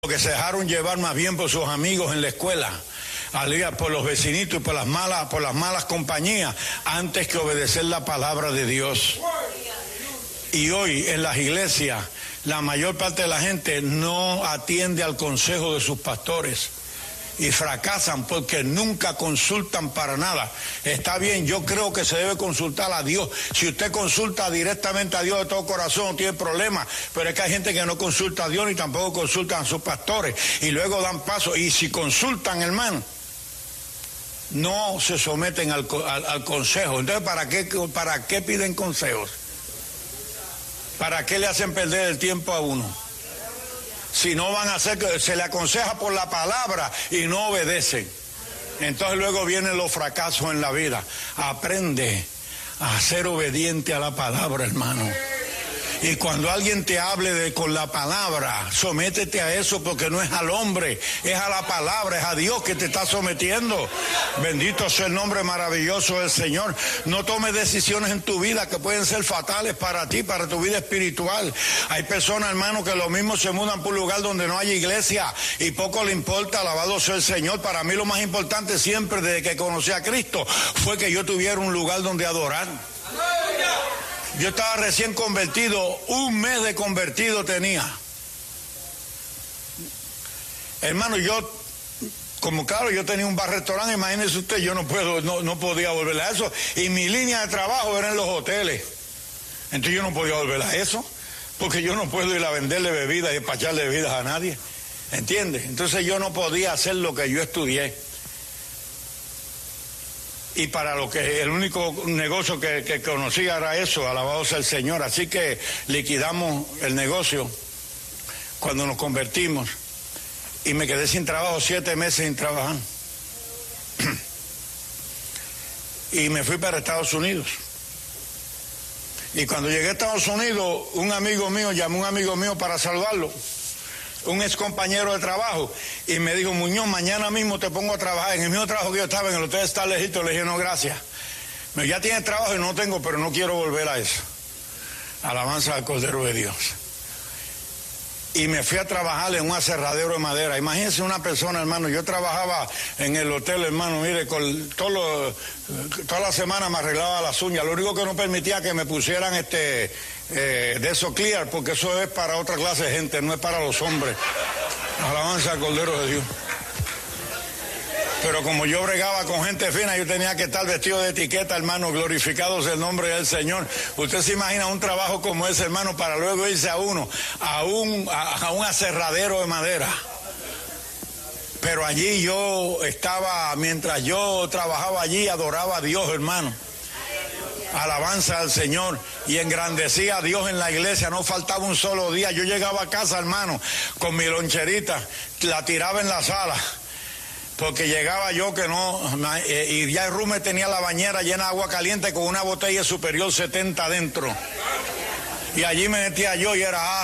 porque se dejaron llevar más bien por sus amigos en la escuela, por los vecinitos y por las malas compañías, antes que obedecer la palabra de Dios. Y hoy en las iglesias, la mayor parte de la gente no atiende al consejo de sus pastores y fracasan porque nunca consultan para nada. Está bien, yo creo que se debe consultar a Dios. Si usted consulta directamente a Dios de todo corazón, no tiene problema, pero es que hay gente que no consulta a Dios ni tampoco consultan a sus pastores y luego dan paso. Y si consultan, hermano, no se someten al consejo. Entonces, ¿para qué piden consejos? ¿Para qué le hacen perder el tiempo a uno? Si no van a hacer, se le aconseja por la palabra y no obedecen. Entonces luego vienen los fracasos en la vida. Aprende a ser obediente a la palabra, hermano. Y cuando alguien te hable con la palabra, sométete a eso, porque no es al hombre, es a la palabra, es a Dios que te está sometiendo. Bendito sea el nombre maravilloso del Señor. No tomes decisiones en tu vida que pueden ser fatales para ti, para tu vida espiritual. Hay personas, hermano, que lo mismo se mudan por un lugar donde no hay iglesia y poco le importa, alabado sea el Señor. Para mí lo más importante siempre desde que conocí a Cristo fue que yo tuviera un lugar donde adorar. Yo estaba recién convertido, un mes de convertido tenía. Hermano, como claro, yo tenía un bar-restaurante, imagínese usted, yo no podía volver a eso. Y mi línea de trabajo era en los hoteles. Entonces yo no podía volver a eso, porque yo no puedo ir a venderle bebidas y despacharle bebidas a nadie. ¿Entiendes? Entonces yo no podía hacer lo que yo estudié. Y para lo que el único negocio que conocía era eso, alabado sea el Señor. Así que liquidamos el negocio cuando nos convertimos y me quedé sin trabajo, 7 meses sin trabajar. Y me fui para Estados Unidos. Y cuando llegué a Estados Unidos, un amigo mío llamó a un amigo mío para saludarlo, un ex compañero de trabajo, y me dijo: Muñoz, mañana mismo te pongo a trabajar. En el mismo trabajo que yo estaba, en el hotel Star Egipto. Le dije: no, gracias. Me dijo: ya tienes trabajo. Y no tengo, pero no quiero volver a eso. Alabanza al Cordero de Dios. Y me fui a trabajar en un aserradero de madera. Imagínense una persona, hermano, yo trabajaba en el hotel, hermano, mire, toda la semana me arreglaba las uñas. Lo único que no permitía que me pusieran de eso clear, porque eso es para otra clase de gente, no es para los hombres. Alabanza al Cordero de Dios. Pero como yo bregaba con gente fina, yo tenía que estar vestido de etiqueta, hermano, glorificado sea el nombre del Señor. Usted se imagina un trabajo como ese, hermano, para luego irse a un aserradero de madera. Pero allí yo estaba, mientras yo trabajaba allí, adoraba a Dios, hermano. Alabanza al Señor, y engrandecía a Dios en la iglesia. No faltaba un solo día. Yo llegaba a casa, hermano, con mi loncherita, la tiraba en la sala, porque llegaba yo que no, y ya el Rume tenía la bañera llena de agua caliente con una botella superior 70 dentro. Y allí me metía yo y era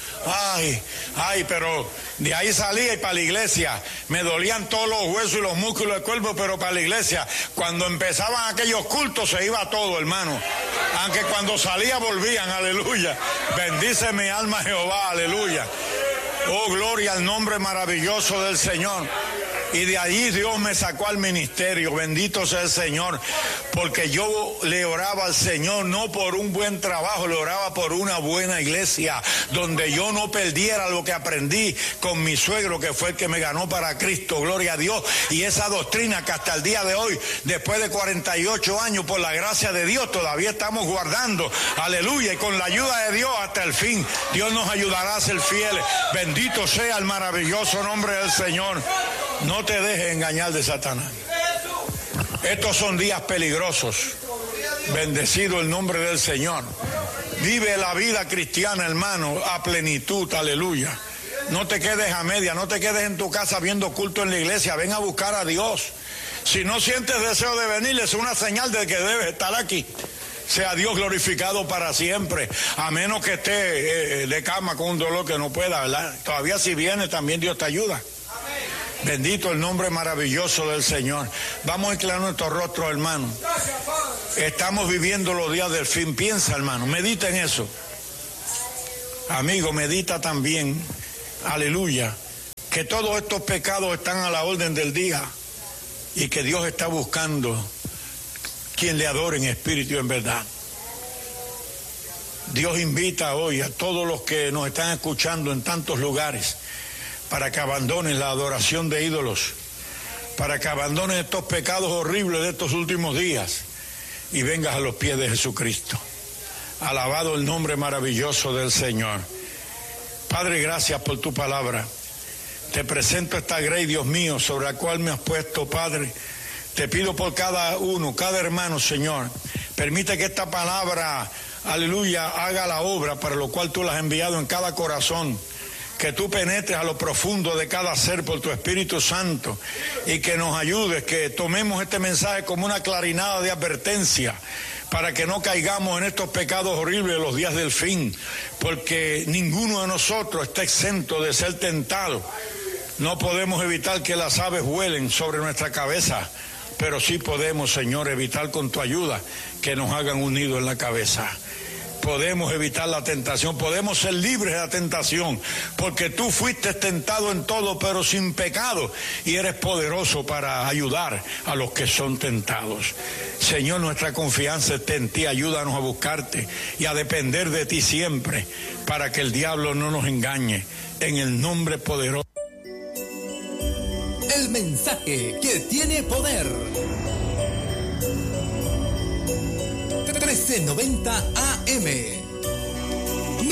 ay, pero de ahí salía y para la iglesia. Me dolían todos los huesos y los músculos del cuerpo, pero para la iglesia, cuando empezaban aquellos cultos, se iba todo, hermano. Aunque cuando salía volvían, aleluya. Bendice mi alma Jehová, aleluya. Oh, gloria al nombre maravilloso del Señor. Y de allí Dios me sacó al ministerio, bendito sea el Señor, porque yo le oraba al Señor no por un buen trabajo, le oraba por una buena iglesia, donde yo no perdiera lo que aprendí con mi suegro, que fue el que me ganó para Cristo, gloria a Dios. Y esa doctrina que hasta el día de hoy, después de 48 años, por la gracia de Dios, todavía estamos guardando, aleluya, y con la ayuda de Dios hasta el fin, Dios nos ayudará a ser fieles. Bendito sea el maravilloso nombre del Señor. No te dejes engañar de Satanás. Estos son días peligrosos. Bendecido el nombre del Señor. Vive la vida cristiana, hermano, a plenitud, aleluya. No te quedes a media, no te quedes en tu casa viendo culto en la iglesia. Ven a buscar a Dios. Si no sientes deseo de venir, es una señal de que debes estar aquí. Sea Dios glorificado para siempre, a menos que esté de cama con un dolor que no pueda, ¿verdad? Todavía si viene, también Dios te ayuda. Bendito el nombre maravilloso del Señor. Vamos a inclinar nuestro rostro, hermano. Estamos viviendo los días del fin. Piensa, hermano, medita en eso. Amigo, medita también, aleluya, que todos estos pecados están a la orden del día y que Dios está buscando quien le adore en espíritu y en verdad. Dios invita hoy a todos los que nos están escuchando en tantos lugares para que abandonen la adoración de ídolos, para que abandonen estos pecados horribles de estos últimos días y vengas a los pies de Jesucristo. Alabado el nombre maravilloso del Señor. Padre, gracias por tu palabra. Te presento esta grey, Dios mío, sobre la cual me has puesto, Padre. Te pido por cada uno, cada hermano, Señor. Permite que esta palabra, aleluya, haga la obra para lo cual tú la has enviado en cada corazón. Que tú penetres a lo profundo de cada ser por tu Espíritu Santo y que nos ayudes, que tomemos este mensaje como una clarinada de advertencia para que no caigamos en estos pecados horribles de los días del fin, porque ninguno de nosotros está exento de ser tentado. No podemos evitar que las aves vuelen sobre nuestra cabeza, pero sí podemos, Señor, evitar con tu ayuda que nos hagan un nido en la cabeza. Podemos evitar la tentación, podemos ser libres de la tentación, porque tú fuiste tentado en todo, pero sin pecado, y eres poderoso para ayudar a los que son tentados. Señor, nuestra confianza está en ti, ayúdanos a buscarte y a depender de ti siempre, para que el diablo no nos engañe, en el nombre poderoso. El mensaje que tiene poder. 1390 AM.